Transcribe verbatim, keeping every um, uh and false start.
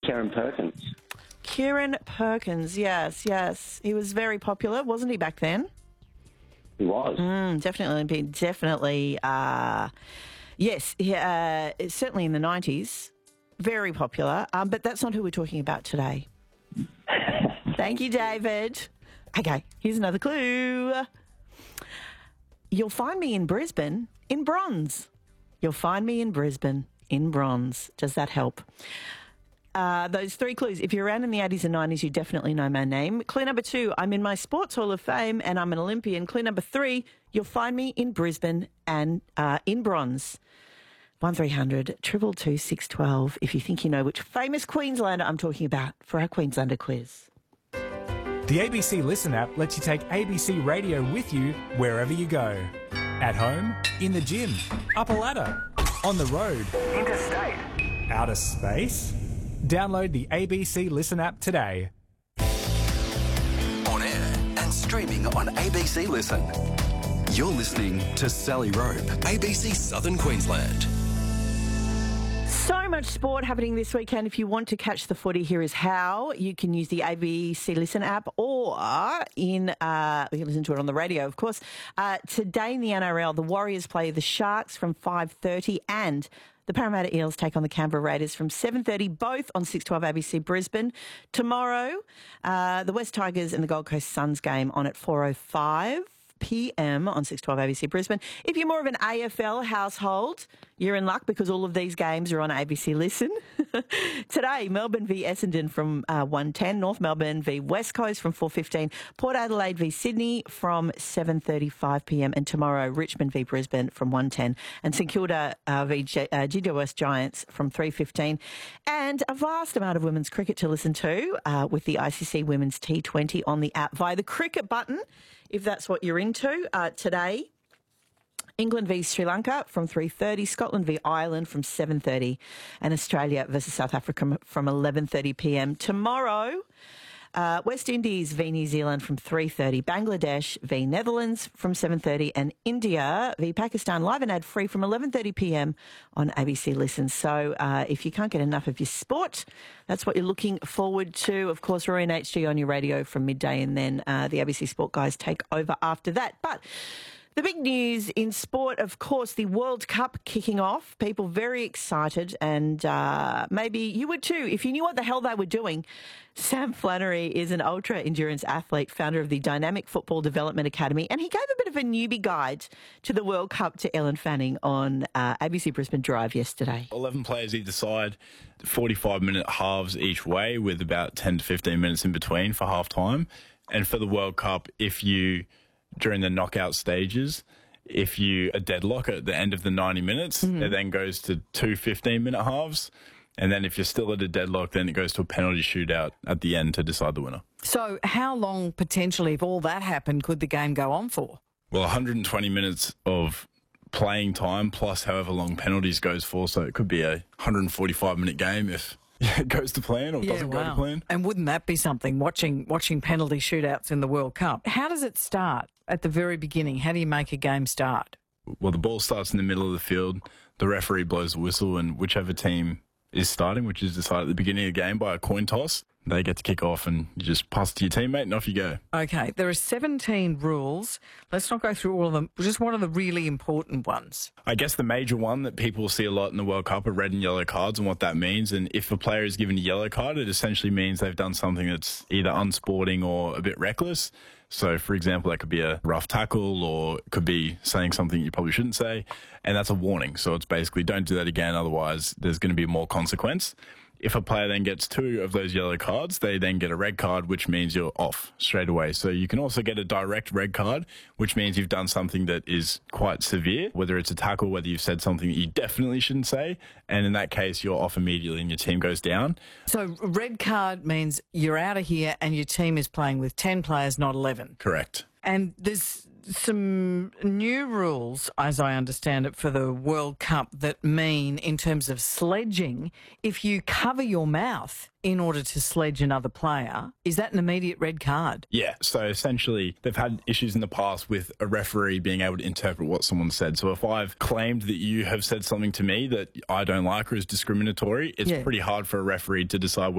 Kieran Perkins. Kieran Perkins, yes, yes. He was very popular, wasn't he, back then? He was. Mm, definitely, definitely. Uh, yes, he, uh, certainly in the nineties. Very popular. Um, but that's not who we're talking about today. Thank you, David. Okay, here's another clue. You'll find me in Brisbane in bronze. You'll find me in Brisbane in bronze. Does that help? Uh, those three clues. If you're around in the eighties and nineties, you definitely know my name. Clue number two, I'm in my Sports Hall of Fame and I'm an Olympian. Clue number three, you'll find me in Brisbane and uh, in bronze. one three hundred, two two two, six one two if you think you know which famous Queenslander I'm talking about for our Queenslander quiz. The A B C Listen app lets you take A B C Radio with you wherever you go. At home, in the gym, up a ladder, on the road, interstate, outer space. Download the A B C Listen app today. On air and streaming on A B C Listen. You're listening to Sally Rope, A B C Southern Queensland. So much sport happening this weekend. If you want to catch the footy, here is how. You can use the A B C Listen app or in, uh, you can listen to it on the radio, of course. Uh, today in the N R L, the Warriors play the Sharks from five thirty and the Parramatta Eels take on the Canberra Raiders from seven thirty, both on six twelve A B C Brisbane. Tomorrow, uh, the West Tigers and the Gold Coast Suns game on at four oh five p m on six twelve A B C Brisbane. If you're more of an A F L household, you're in luck because all of these games are on A B C Listen. Today, Melbourne v Essendon from uh, one ten, North Melbourne v West Coast from four fifteen, Port Adelaide v Sydney from seven thirty-five p m, and tomorrow, Richmond v Brisbane from one ten, and St Kilda uh, v G- uh, G W S Giants from three fifteen, and a vast amount of women's cricket to listen to uh, with the I C C Women's T twenty on the app via the cricket button, if that's what you're into. Uh, today, England v Sri Lanka from three thirty, Scotland v Ireland from seven thirty, and Australia versus South Africa from eleven thirty p m. Tomorrow, uh, West Indies v New Zealand from three thirty, Bangladesh v Netherlands from seven thirty, and India v Pakistan live and ad-free from eleven thirty p m on A B C Listen. So uh, if you can't get enough of your sport, that's what you're looking forward to. Of course, we're in H D on your radio from midday, and then uh, the A B C Sport guys take over after that. But the big news in sport, of course, the World Cup kicking off. People very excited, and uh, maybe you would too if you knew what the hell they were doing. Sam Flannery is an ultra-endurance athlete, founder of the Dynamic Football Development Academy, and he gave a bit of a newbie guide to the World Cup to Ellen Fanning on uh, A B C Brisbane Drive yesterday. eleven players either side, forty-five minute halves each way with about ten to fifteen minutes in between for half time. And for the World Cup, if you... during the knockout stages, if you a deadlock at the end of the ninety minutes, mm-hmm. it then goes to two fifteen-minute halves. And then if you're still at a deadlock, then it goes to a penalty shootout at the end to decide the winner. So how long, potentially, if all that happened, could the game go on for? Well, one hundred twenty minutes of playing time plus however long penalties goes for. So it could be a one hundred forty-five minute game if it goes to plan or yeah, doesn't wow. go to plan. And wouldn't that be something, watching watching penalty shootouts in the World Cup? How does it start at the very beginning? How do you make a game start? Well, the ball starts in the middle of the field. The referee blows the whistle, and whichever team is starting, which is decided at the beginning of the game by a coin toss, they get to kick off, and you just pass it to your teammate and off you go. Okay, there are seventeen rules. Let's not go through all of them. Just one of the really important ones. I guess the major one that people see a lot in the World Cup are red and yellow cards and what that means. And if a player is given a yellow card, it essentially means they've done something that's either unsporting or a bit reckless. So, for example, that could be a rough tackle, or it could be saying something you probably shouldn't say, and that's a warning. So it's basically don't do that again, otherwise there's going to be more consequence. If a player then gets two of those yellow cards, they then get a red card, which means you're off straight away. So you can also get a direct red card, which means you've done something that is quite severe, whether it's a tackle, whether you've said something that you definitely shouldn't say. And in that case, you're off immediately and your team goes down. So red card means you're out of here and your team is playing with ten players, not eleven. Correct. And there's some new rules, as I understand it, for the World Cup that mean, in terms of sledging, if you cover your mouth in order to sledge another player, is that an immediate red card? Yeah, so essentially they've had issues in the past with a referee being able to interpret what someone said. So if I've claimed that you have said something to me that I don't like or is discriminatory, it's yeah. pretty hard for a referee to decide